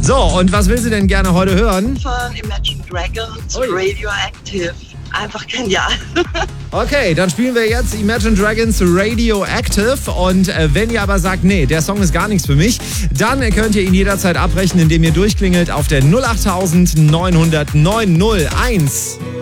So, und was will sie denn gerne heute hören? Von Imagine Dragons, Radioactive. Einfach genial. Okay, dann spielen wir jetzt Imagine Dragons Radioactive. Und wenn ihr aber sagt, nee, der Song ist gar nichts für mich, dann könnt ihr ihn jederzeit abbrechen, indem ihr durchklingelt auf der 08900 901.